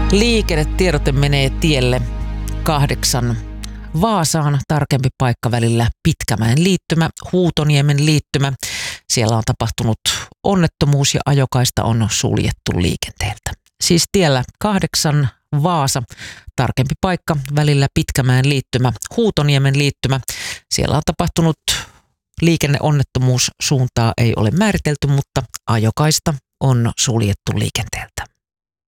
Liikennetiedote menee tielle 8 Vaasaan, tarkempi paikka välillä Pitkämäen liittymä, Huutoniemen liittymä. Siellä on tapahtunut onnettomuus ja ajokaista on suljettu liikenteeltä. Siis tiellä 8 Vaasa, tarkempi paikka välillä Pitkämäen liittymä, Huutoniemen liittymä. Siellä on tapahtunut liikenneonnettomuus, suuntaa ei ole määritelty, mutta ajokaista on suljettu liikenteeltä.